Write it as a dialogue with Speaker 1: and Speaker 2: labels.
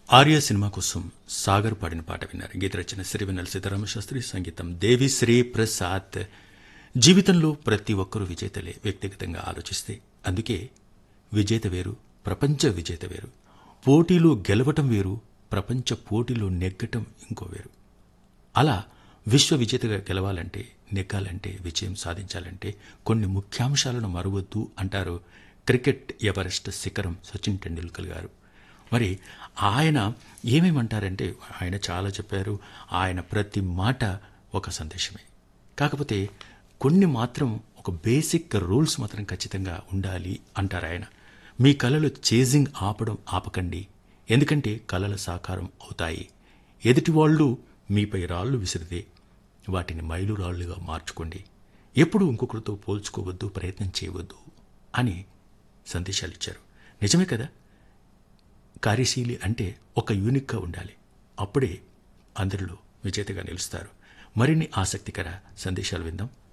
Speaker 1: Arya cinema కోసం సాగర్ పాడిన పాట విన్నారు. గీత రచన సిరివెన్నెల సీతారామశాస్త్రి, సంగీతం దేవిశ్రీ ప్రసాద్. జీవితంలో ప్రతి ఒక్కరూ విజేతలే వ్యక్తిగతంగా ఆలోచిస్తే. అందుకే విజేత వేరు, ప్రపంచ విజేత వేరు. పోటీలో గెలవటం వేరు, ప్రపంచ పోటీలో నెగ్గటం ఇంకో వేరు. అలా విశ్వ విజేతగా గెలవాలంటే, నెగ్గాలంటే, విజయం సాధించాలంటే కొన్ని ముఖ్యాంశాలను మరవద్దు అంటారు క్రికెట్ ఎవరెస్ట్ శిఖరం సచిన్ టెండూల్కర్ గారు. మరి ఆయన ఏమేమంటారంటే, ఆయన చాలా చెప్పారు. ఆయన ప్రతి మాట ఒక సందేశమే. కాకపోతే కొన్ని మాత్రం ఒక బేసిక్ రూల్స్ మాత్రం ఖచ్చితంగా ఉండాలి అంటారు ఆయన. మీ కలలు చేజింగ్ ఆపకండి, ఎందుకంటే కలల సాకారం అవుతాయి. ఎదుటివాళ్లు మీపై రాళ్లు విసిరితే వాటిని మైలురాళ్లుగా మార్చుకోండి. ఎప్పుడూ ఇంకొకరితో పోల్చుకోవద్దు, ప్రయత్నం చేయవద్దు అని సందేశాలిచ్చారు. నిజమే కదా. కార్యశీలి అంటే ఒక యూనిక్గా ఉండాలి. అప్పుడే అందరిలో విజేతగా నిలుస్తారు. మరిన్ని ఆసక్తికర సందేశాలు విందాం.